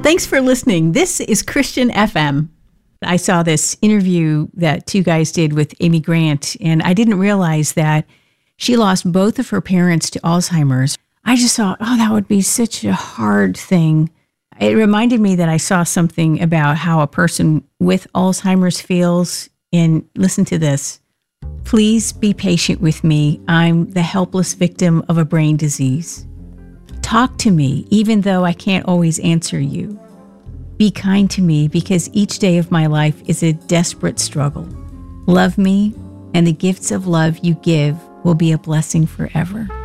Thanks for listening. This is Christian FM. I saw this interview that two guys did with Amy Grant, and I didn't realize that she lost both of her parents to Alzheimer's. I just thought, that would be such a hard thing. It reminded me that I saw something about how a person with Alzheimer's feels. And listen to this. Please be patient with me. I'm the helpless victim of a brain disease. Talk to me, even though I can't always answer you. Be kind to me, because each day of my life is a desperate struggle. Love me, and the gifts of love you give will be a blessing forever.